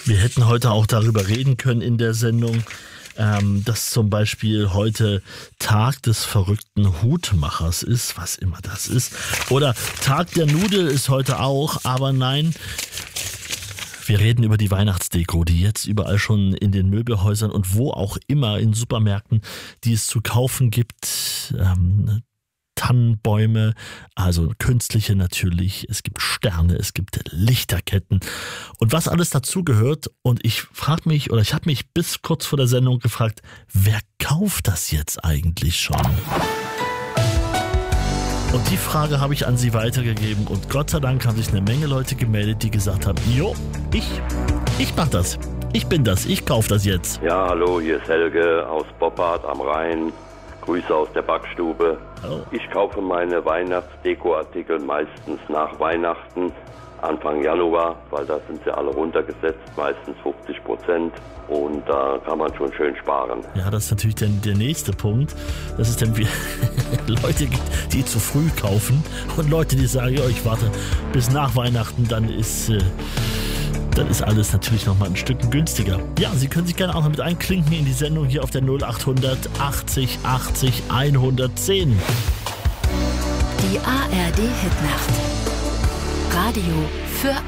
Wir hätten heute auch darüber reden können in der Sendung, dass zum Beispiel heute Tag des verrückten Hutmachers ist, was immer das ist. Oder Tag der Nudel ist heute auch, aber nein, wir reden über die Weihnachtsdeko, die jetzt überall schon in den Möbelhäusern und wo auch immer in Supermärkten, die es zu kaufen gibt, Tannenbäume, also künstliche natürlich, es gibt Sterne, es gibt Lichterketten und was alles dazugehört. Und ich frage mich, oder ich habe mich bis kurz vor der Sendung gefragt, wer kauft das jetzt eigentlich schon? Und die Frage habe ich an Sie weitergegeben und Gott sei Dank haben sich eine Menge Leute gemeldet, die gesagt haben, jo, ich mach das, ich bin das, ich kaufe das jetzt. Ja, hallo, hier ist Helge aus Boppard am Rhein. Grüße aus der Backstube. Hallo. Ich kaufe meine Weihnachtsdeko-Artikel meistens nach Weihnachten, Anfang Januar, weil da sind sie alle runtergesetzt, meistens 50%. Und da kann man schon schön sparen. Ja, das ist natürlich der nächste Punkt. Dass es dann Leute gibt, die zu früh kaufen und Leute, die sagen, ja, ich warte bis nach Weihnachten, dann ist alles natürlich nochmal ein Stück günstiger. Ja, Sie können sich gerne auch noch mit einklinken in die Sendung hier auf der 0800 80 80 110. Die ARD Hitnacht. Radio für